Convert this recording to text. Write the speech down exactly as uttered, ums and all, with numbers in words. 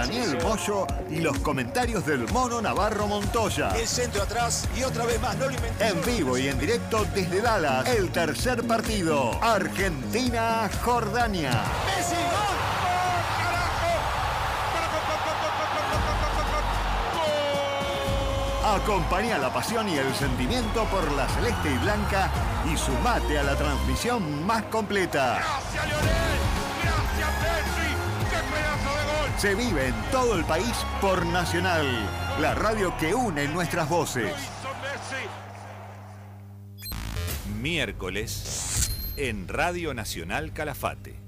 Daniel Moyo y los comentarios del Mono Navarro Montoya. El centro atrás y otra vez más, no lo inventé. En vivo y en directo desde Dallas, el tercer partido. Argentina-Jordania. ¡Messi, gol! Acompañá la pasión y el sentimiento por la celeste y blanca y sumate a la transmisión más completa. ¡Gracias, Lionel! ¡Gracias, Messi! ¡Qué pedazo de gol! Se vive en todo el país por Nacional, la radio que une nuestras voces. Miércoles en Radio Nacional Calafate.